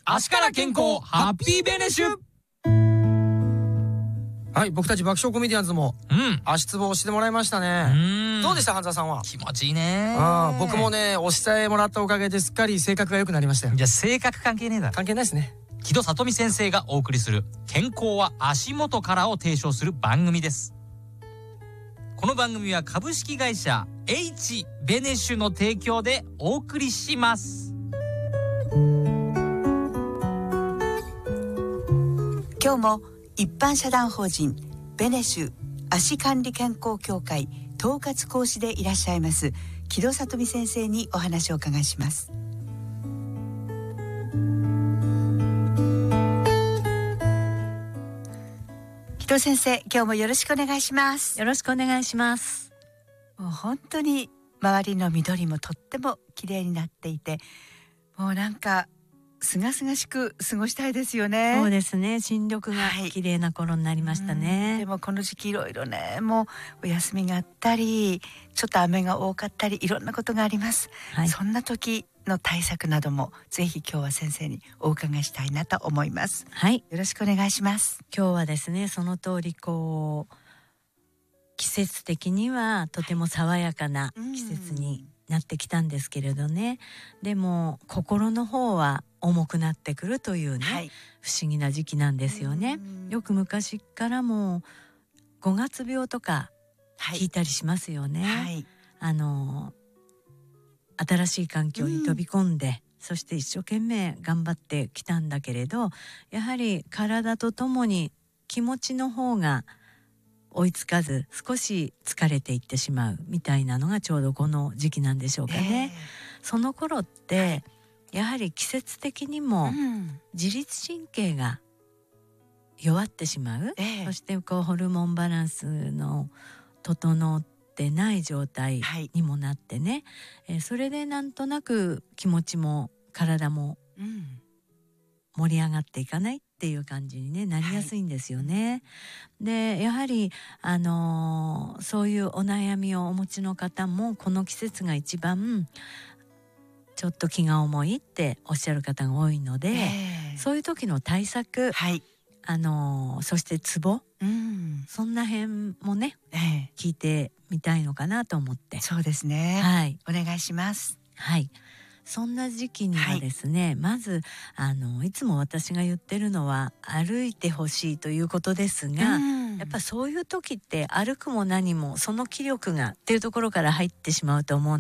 足から健康ハッピーベネシュ。 はい、僕たち爆笑コメディアンズも足つぼをしてもらいましたね。どうでした半沢さんは？ 気持ちいいね。 僕もね押してもらったおかげですっかり性格が良くなりましたよ。 じゃあ性格関係ねえだろ。 関係ないですね。 木戸里美先生がお送りする健康は足元からを提唱する番組です。この番組は株式会社 H ベネッシュの提供でお送りします。 今日も一般社団法人ベネッシュ足管理健康協会統括講師でいらっしゃいます木戸里美先生にお話をお伺いします。木戸先生、今日もよろしくお願いします。 よろしくお願いします。 もう本当に周りの緑もとっても綺麗になっていて、もうなんかすがすがしく過ごしたいですよね。 そうですね、新緑が綺麗な頃になりましたね。 でもこの時期いろいろね、もうお休みがあったりちょっと雨が多かったりいろんなことがあります、そんな時の対策などもぜひ今日は先生にお伺いしたいなと思います。 はい、 よろしくお願いします。 今日はですね、その通り季節的にはとても爽やかな季節になってきたんですけれどね、でも心の方は重くなってくるというね、不思議な時期なんですよね。よく昔からも5月病とか聞いたりしますよね。新しい環境に飛び込んで、そして一生懸命頑張ってきたんだけれど、やはり体とともに気持ちの方が追いつかず少し疲れていってしまうみたいなのがちょうどこの時期なんでしょうかね。その頃って、やはり季節的にも自律神経が弱ってしまう、そしてホルモンバランスの整ってない状態にもなってね、それでなんとなく気持ちも体も盛り上がっていかないっていう感じに、ね、なりやすいんですよね。でやはり、そういうお悩みをお持ちの方もこの季節が一番ちょっと気が重いっておっしゃる方が多いので、そういう時の対策、そしてツボ、そんな辺もね、聞いてみたいのかなと思って。 そうですね、お願いします。 はい、そんな時期にはですね、まずいつも私が言ってるのは歩いてほしいということですが、やっぱそういう時って歩くも何もその気力がっていうところから入ってしまうと思うん